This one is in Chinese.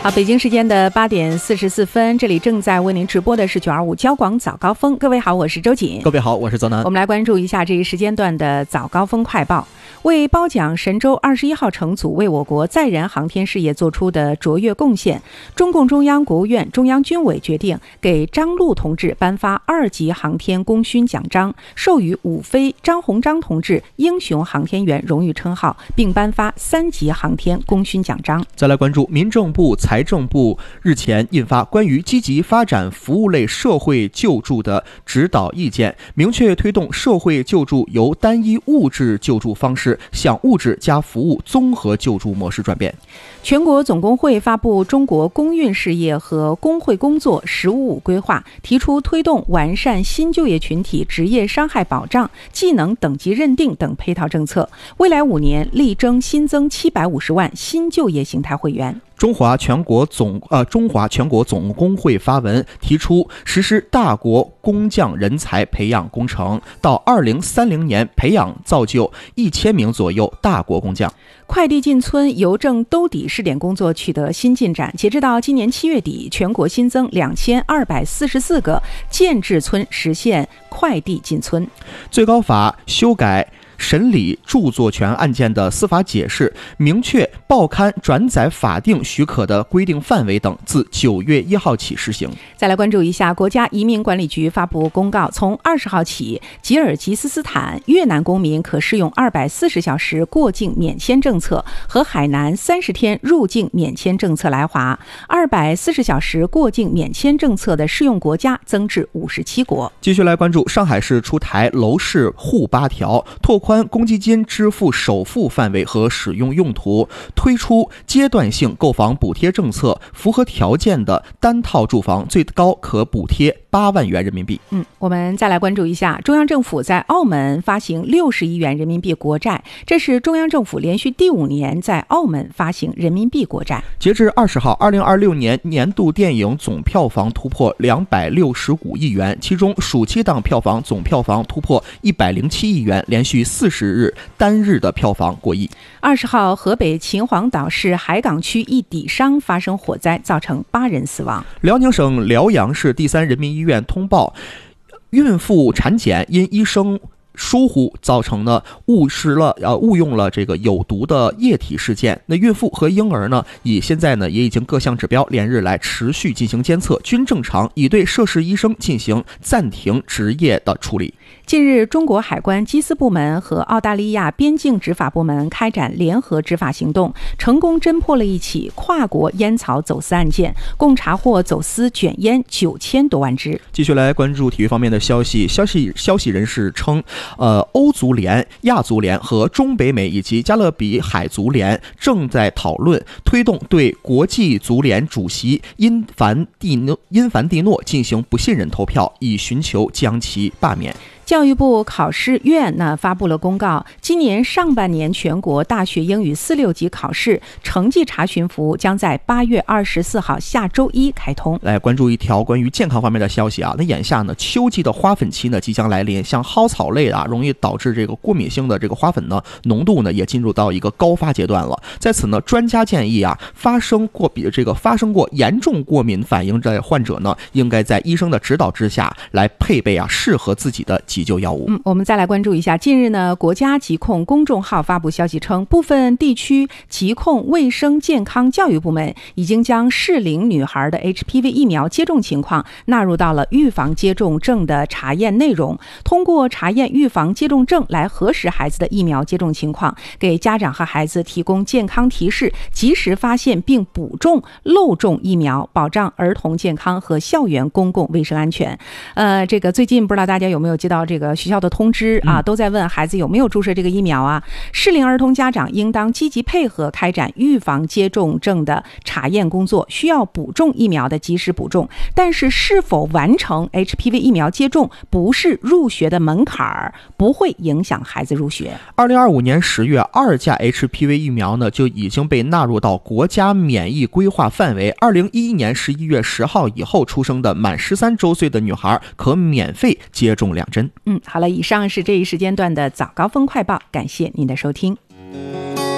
好，北京时间的8点44分，这里正在为您直播的是925交广早高峰。各位好，我是周瑾。 各位好，我是泽南。 我们来关注一下这一时间段的早高峰快报。为褒奖神舟21号乘组为我国载人航天事业做出的卓越贡献，中共中央、国务院、中央军委决定给张陆同志颁发2级航天功勋奖章，授予伍飞、张鸿章同志英雄航天员荣誉称号，并颁发3级航天功勋奖章。 再来关注民政部、财政部日前印发关于积极发展服务类社会救助的指导意见，明确推动社会救助由单一物质救助方式向物质加服务综合救助模式转变。 全国总工会发布《中国工运事业和工会工作“十五五”规划》，提出推动完善新就业群体职业伤害保障、技能等级认定等配套政策，未来5年力争新增750万新就业形态会员。 中华全国总工会发文提出实施大国工匠人才培养工程，到2030年培养造就1000名左右大国工匠。 快递进村邮政兜底试点工作取得新进展，截至到今年7月底，全国新增2244个建制村实现快递进村。 最高法修改审理著作权案件的司法解释，明确报刊转载法定许可的规定范围等，自9月1号起施行。 再来关注一下，国家移民管理局发布公告，从20号起，吉尔吉斯斯坦、越南公民可适用240小时过境免签政策和海南30天入境免签政策来华。240小时过境免签政策的适用国家增至57国。 继续来关注，上海市出台楼市护8条，拓宽公积金支付首付范围和使用用途，推出阶段性购房补贴政策，符合条件的单套住房最高可补贴8万元人民币。 我们再来关注一下，中央政府在澳门发行60亿元人民币国债，这是中央政府连续第5年在澳门发行人民币国债。 截至20号，2026年年度电影总票房突破265亿元，其中暑期档票房总票房突破107亿元，连续40日单日的票房过亿。 20号，河北秦皇岛市海港区一底商发生火灾，造成8人死亡。 辽宁省辽阳市第3人民医院通报，孕妇产检因医生疏忽造成的误用了这个有毒的液体事件。那孕妇和婴儿呢，现在呢也已经各项指标连日来持续进行监测，均正常，已对涉事医生进行暂停执业的处理。 近日，中国海关缉私部门和澳大利亚边境执法部门开展联合执法行动，成功侦破了一起跨国烟草走私案件，共查获走私卷烟9000多万支。 继续来关注体育方面的消息。消息人士称，欧足联、亚足联和中北美以及加勒比海足联正在讨论推动对国际足联主席因凡蒂诺进行不信任投票，以寻求将其罢免。 教育部考试院发布了公告，今年上半年全国大学英语4、6级考试成绩查询服务将在8月24号下周一开通。 来关注一条关于健康方面的消息啊，那眼下呢，秋季的花粉期呢即将来临，像蒿草类啊，容易导致这个过敏性的这个花粉呢浓度呢也进入到一个高发阶段了。在此呢，专家建议啊，发生过严重过敏反应的患者呢，应该在医生的指导之下来配备适合自己的急救药物。 我们再来关注一下，近日呢，国家疾控公众号发布消息称，部分地区疾控卫生健康教育部门已经将适龄女孩的 HPV 疫苗接种情况纳入到了预防接种证的查验内容，通过查验预防接种证来核实孩子的疫苗接种情况，给家长和孩子提供健康提示，及时发现并补种漏种疫苗，保障儿童健康和校园公共卫生安全。这个最近不知道大家有没有接到这个学校的通知啊，都在问孩子有没有注射这个疫苗啊。适龄儿童家长应当积极配合开展预防接种证的查验工作，需要补种疫苗的及时补种，但是是否完成 HPV 疫苗接种不是入学的门槛，不会影响孩子入学。 2025年10月，2价 HPV 疫苗呢就已经被纳入到国家免疫规划范围。2011年11月10号以后出生的满13周岁的女孩可免费接种2针。 好了，以上是这一时间段的早高峰快报，感谢您的收听。